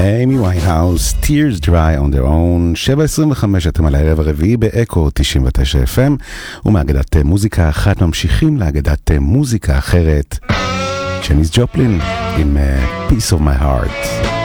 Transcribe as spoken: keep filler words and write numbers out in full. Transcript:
אימי ויינהאוס, Tears Dry on Their Own, שבע עשרים וחמש אתם על הערב הרביעי באקו תשעים ותשע אף אם, ומאגדת מוזיקה אחת ממשיכים לאגדת מוזיקה אחרת, צ'ניס ג'ופלין עם uh, Piece of My Heart.